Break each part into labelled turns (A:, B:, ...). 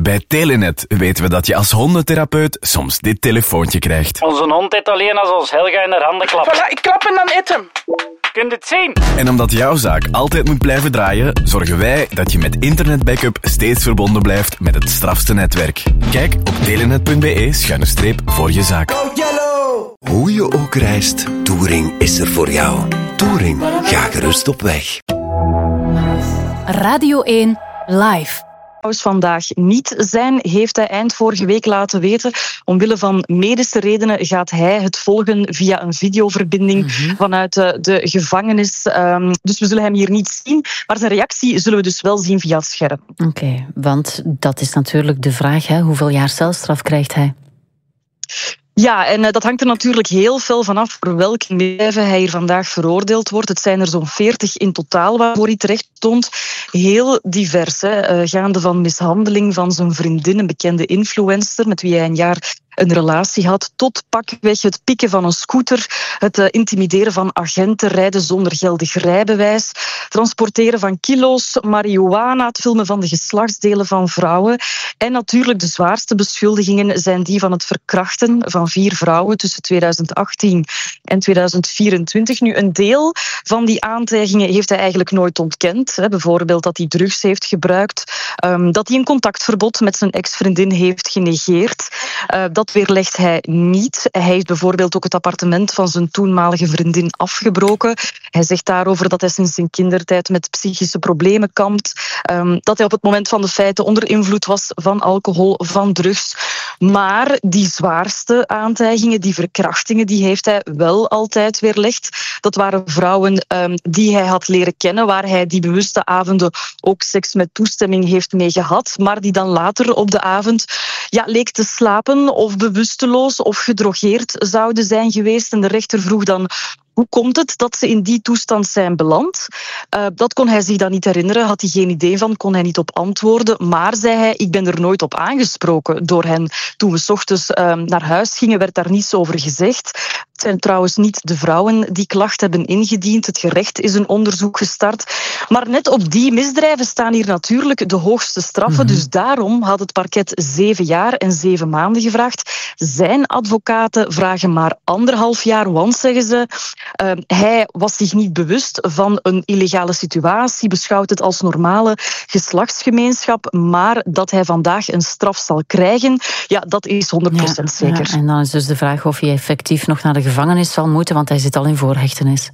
A: Bij Telenet weten we dat je als hondentherapeut soms dit telefoontje krijgt.
B: Onze hond eet alleen als ons Helga in haar handen klapt.
C: Voilà, ik klap en dan eet hem.
B: Kunt het zien?
A: En omdat jouw zaak altijd moet blijven draaien, zorgen wij dat je met internetbackup steeds verbonden blijft met het strafste netwerk. Kijk op telenet.be/voor je zaak.
D: Hoe je ook reist, Touring is er voor jou. Touring, ga gerust op weg.
E: Radio 1 Live.
F: Vandaag niet zijn, heeft hij eind vorige week laten weten. Omwille van medische redenen gaat hij het volgen via een videoverbinding vanuit de gevangenis. Dus we zullen hem hier niet zien, maar zijn reactie zullen we dus wel zien via het scherm.
E: Oké, want dat is natuurlijk de vraag, hè? Hoeveel jaar celstraf krijgt hij?
F: Ja, en dat hangt er natuurlijk heel fel vanaf voor welke misdrijven hij hier vandaag veroordeeld wordt. Het zijn er zo'n 40 in totaal waarvoor hij terecht stond. Heel divers, hè. Gaande van mishandeling van zijn vriendin, een bekende influencer met wie hij een jaar een relatie had, tot pakweg het pikken van een scooter, het intimideren van agenten, rijden zonder geldig rijbewijs, transporteren van kilo's marihuana, het filmen van de geslachtsdelen van vrouwen. En natuurlijk de zwaarste beschuldigingen zijn die van het verkrachten van 4 vrouwen tussen 2018 en 2024. Nu, een deel van die aantijgingen heeft hij eigenlijk nooit ontkend. Bijvoorbeeld dat hij drugs heeft gebruikt, dat hij een contactverbod met zijn ex-vriendin heeft genegeerd. Dat weerlegt hij niet. Hij heeft bijvoorbeeld ook het appartement van zijn toenmalige vriendin afgebroken. Hij zegt daarover dat hij sinds zijn kindertijd met psychische problemen kampt. Dat hij op het moment van de feiten onder invloed was van alcohol, van drugs. Maar die zwaarste aantijgingen, die verkrachtingen, die heeft hij wel altijd weerlegd. Dat waren vrouwen die hij had leren kennen, waar hij die bewuste avonden ook seks met toestemming heeft mee gehad, maar die dan later op de avond leek te slapen of bewusteloos of gedrogeerd zouden zijn geweest. En de rechter vroeg dan: hoe komt het dat ze in die toestand zijn beland? Dat kon hij zich dan niet herinneren, had hij geen idee van, kon hij niet op antwoorden. Maar, zei hij, ik ben er nooit op aangesproken door hen. Toen we 's ochtends naar huis gingen, werd daar niets over gezegd. Het zijn trouwens niet de vrouwen die klacht hebben ingediend. Het gerecht is een onderzoek gestart. Maar net op die misdrijven staan hier natuurlijk de hoogste straffen. Dus daarom had het parket 7 jaar en 7 maanden gevraagd. Zijn advocaten vragen maar 1,5 jaar, want, zeggen ze, hij was zich niet bewust van een illegale situatie, beschouwt het als normale geslachtsgemeenschap, maar dat hij vandaag een straf zal krijgen, dat is 100% zeker.
E: Ja, en dan is dus de vraag of hij effectief nog naar de gevangenis zal moeten, want hij zit al in voorhechtenis.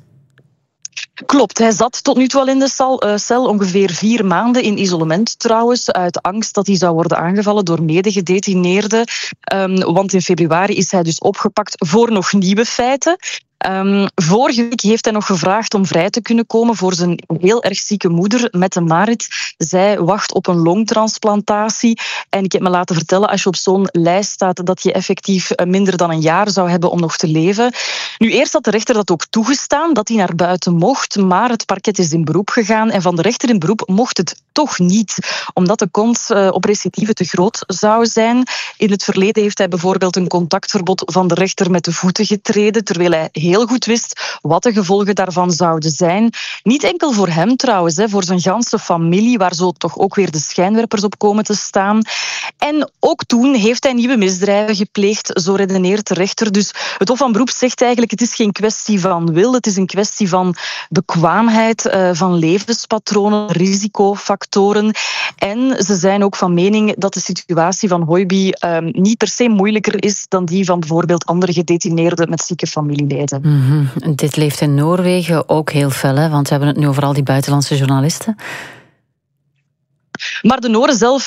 F: Klopt, hij zat tot nu toe al in de cel, ongeveer 4 maanden in isolement trouwens, uit angst dat hij zou worden aangevallen door medegedetineerden. Want in februari is hij dus opgepakt voor nog nieuwe feiten. Vorige week heeft hij nog gevraagd om vrij te kunnen komen voor zijn heel erg zieke moeder, Mette Marit. Zij wacht op een longtransplantatie. En ik heb me laten vertellen, als je op zo'n lijst staat, dat je effectief minder dan een jaar zou hebben om nog te leven. Nu, eerst had de rechter dat ook toegestaan, dat hij naar buiten mocht, maar het parket is in beroep gegaan en van de rechter in beroep mocht het toch niet, omdat de kans op recidive te groot zou zijn. In het verleden heeft hij bijvoorbeeld een contactverbod van de rechter met de voeten getreden, terwijl hij heel goed wist wat de gevolgen daarvan zouden zijn. Niet enkel voor hem trouwens, voor zijn ganse familie, waar zo toch ook weer de schijnwerpers op komen te staan. En ook toen heeft hij nieuwe misdrijven gepleegd, zo redeneert de rechter. Dus het Hof van Beroep zegt eigenlijk, het is geen kwestie van wil, het is een kwestie van bekwaamheid, van levenspatronen, risicofactoren. En ze zijn ook van mening dat de situatie van Hoiby niet per se moeilijker is dan die van bijvoorbeeld andere gedetineerden met zieke familieleden.
E: Dit leeft in Noorwegen ook heel fel, hè? Want we hebben het nu over al die buitenlandse journalisten.
F: Maar de Noren zelf,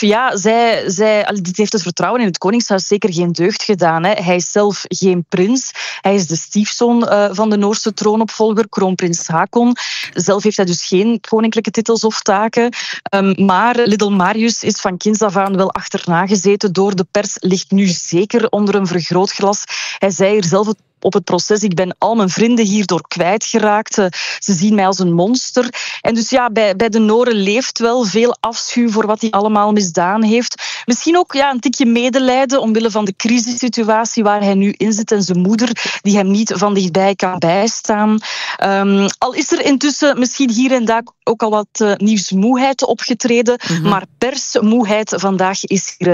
F: dit heeft het vertrouwen in het Koningshuis zeker geen deugd gedaan. Hè. Hij is zelf geen prins. Hij is de stiefzoon van de Noorse troonopvolger, kroonprins Haakon. Zelf heeft hij dus geen koninklijke titels of taken. Maar Little Marius is van kinds af aan wel achterna gezeten door de pers, ligt nu zeker onder een vergrootglas. Hij zei hier zelf op het proces: ik ben al mijn vrienden hierdoor kwijtgeraakt. Ze zien mij als een monster. En dus bij de Noren leeft wel veel afschuw voor wat hij allemaal misdaan heeft. Misschien ook een tikje medelijden omwille van de crisissituatie waar hij nu in zit en zijn moeder die hem niet van dichtbij kan bijstaan. Al is er intussen misschien hier en daar ook al wat nieuwsmoeheid opgetreden, maar persmoeheid vandaag is hier